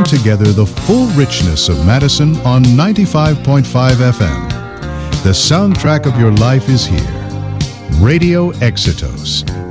together the full richness of Madison on 95.5 FM. The soundtrack of your life is here. Radio Exitos.